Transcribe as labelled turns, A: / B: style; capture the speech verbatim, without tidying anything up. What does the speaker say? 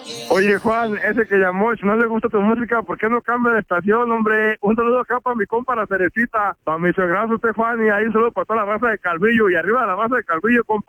A: Oye, Juan, ese que llamó, si no le gusta tu música, ¿por qué no cambia de estación, hombre? Un saludo acá para mi compa la Cerecita, para mi suegrazo usted, Juan, y ahí un saludo para toda la raza de Calvillo, y arriba de la raza de Calvillo, compa.